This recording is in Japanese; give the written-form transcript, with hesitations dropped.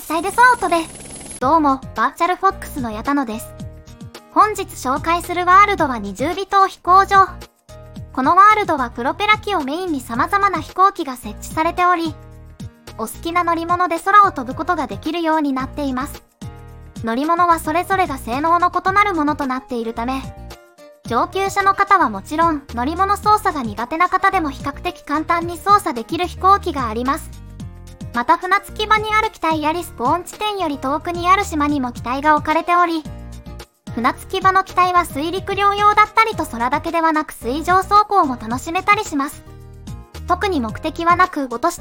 サイドソートで。どうも、バーチャルフォックスの矢田野です。本日紹介するワールドは20尾島飛行場。このワールドはプロペラ機をメインに様々な飛行機が設置されており、お好きな乗り物で空を飛ぶことができるようになっています。乗り物はそれぞれが性能の異なるものとなっているため、上級者の方はもちろん、乗り物操作が苦手な方でも比較的簡単に操作できる飛行機があります。また船着き場にある機体やリスポーン地点より遠くにある島にも機体が置かれており、船着き場の機体は水陸両用だったりと空だけではなく水上走行も楽しめたりします。特に目的はなく、落とし